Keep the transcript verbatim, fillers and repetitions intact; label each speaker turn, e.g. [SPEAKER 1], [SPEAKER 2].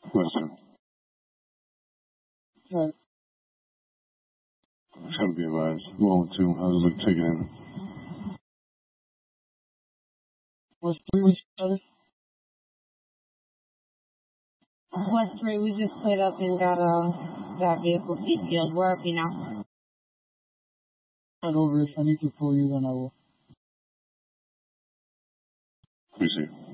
[SPEAKER 1] Listen.
[SPEAKER 2] Right.
[SPEAKER 1] It's gonna be advised. Well, two. How's it look taking in?
[SPEAKER 2] Was three weeks started?
[SPEAKER 3] West three, we just put up and got uh, that vehicle detailed. Where are you now?
[SPEAKER 2] Right over. If I need to pull you, then I will.
[SPEAKER 1] Let me see.